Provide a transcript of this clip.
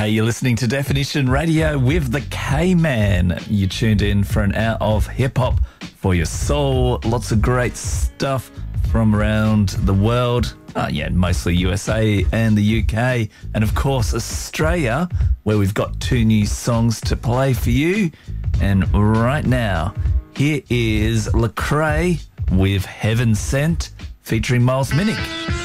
Hey, you're listening to Definition Radio with the K-Man. You tuned in for an hour of hip-hop for your soul. Lots of great stuff from around the world. Mostly USA and the UK. And, of course, Australia, where we've got 2 new songs to play for you. And right now, here is Lecrae with Heaven Sent featuring Miles Minnick.